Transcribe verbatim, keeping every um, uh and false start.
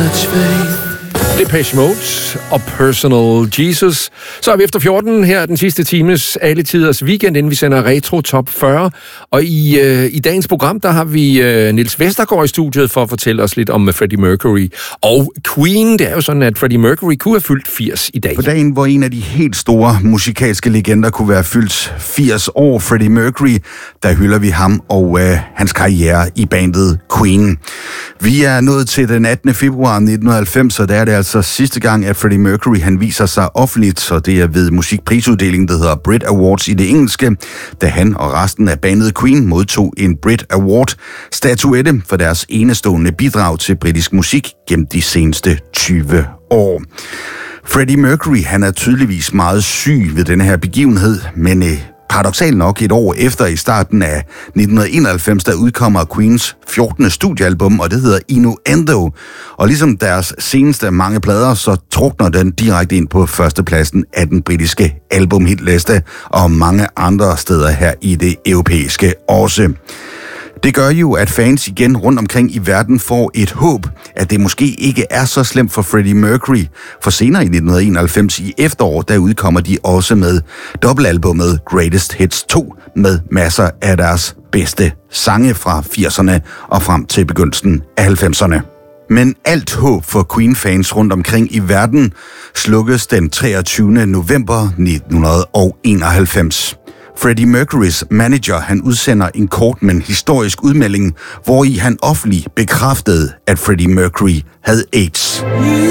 much faith. Depeche Mode og Personal Jesus. Så er vi efter fjorten her den sidste times alle tiders weekend, inden vi sender Retro Top fyrre. Og i, øh, i dagens program, der har vi øh, Niels Vestergaard i studiet for at fortælle os lidt om Freddie Mercury. Og Queen, det er jo sådan, at Freddie Mercury kunne have fyldt firs i dag. På dagen, hvor en af de helt store musikalske legender kunne være fyldt firs år, Freddie Mercury, der hylder vi ham og øh, hans karriere i bandet Queen. Vi er nået til den attende februar nitten halvfems, og der er det altså sidste gang, at Freddie Mercury han viser sig offentligt, så det er ved musikprisuddelingen, der hedder Brit Awards i det engelske, da han og resten af bandet Queen modtog en Brit Award-statuette for deres enestående bidrag til britisk musik gennem de seneste tyve år. Freddie Mercury han er tydeligvis meget syg ved denne her begivenhed, men øh, paradoksalt nok et år efter i starten af nitten enoghalvfems, der udkommer Queens fjortende studiealbum, og det hedder Innuendo. Og ligesom deres seneste mange plader, så trukner den direkte ind på førstepladsen af den britiske albumhitliste, og mange andre steder her i det europæiske også. Det gør jo, at fans igen rundt omkring i verden får et håb, at det måske ikke er så slemt for Freddie Mercury. For senere i nitten enoghalvfems i efterår, der udkommer de også med dobbeltalbummet Greatest Hits to med masser af deres bedste sange fra firserne og frem til begyndelsen af halvfemserne. Men alt håb for Queen-fans rundt omkring i verden slukkes den treogtyvende november nitten enoghalvfems. Freddie Mercurys manager, han udsender en kort, men historisk udmelding, hvori han offentligt bekræftede, at Freddie Mercury havde AIDS.